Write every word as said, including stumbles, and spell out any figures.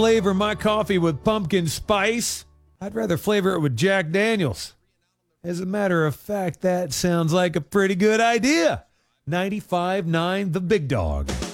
Flavor my coffee with pumpkin spice. I'd rather flavor it with Jack Daniels. As a matter of fact, that sounds like a pretty good idea. ninety-five point nine The Big Dog.